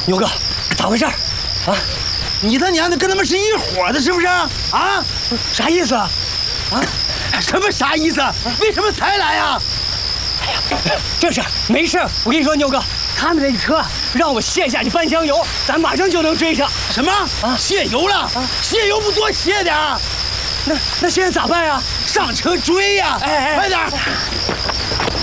牛哥，咋回事？啊？ 你他娘的跟他们是一伙的，是不是？啊？ 啥意思啊？ 啊？什么啥意思？为什么才来呀？ 哎呀，这事没事。我跟你说，牛哥，他们这车让我卸下去搬箱油，咱马上就能追上。 什么？啊？卸油了？啊？卸油不多卸点儿？ 那现在咋办呀？ 上车追呀！哎，快点！